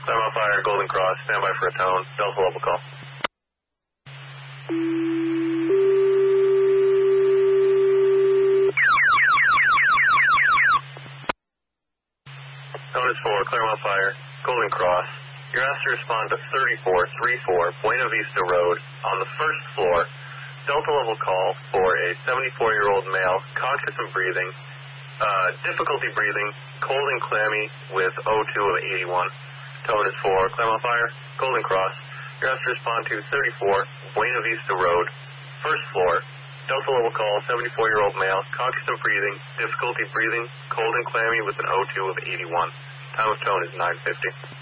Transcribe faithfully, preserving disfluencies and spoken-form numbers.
Claremont Fire, Golden Cross, stand by for a tone, Delta level call. Tone is four, Claremont Fire, Golden Cross. You're asked to respond to thirty-four thirty-four Buena Vista Road on the first floor. Delta level call for a seventy-four-year-old male, conscious and breathing, uh, difficulty breathing, cold and clammy with O two of eighty-one. Tone is for Claremont Fire, Golden Cross. You're asked to respond to thirty-four Buena Vista Road, first floor. Delta level call, seventy-four-year-old male, conscious and breathing, difficulty breathing, cold and clammy with an O two of eighty-one. Time of tone is nine fifty.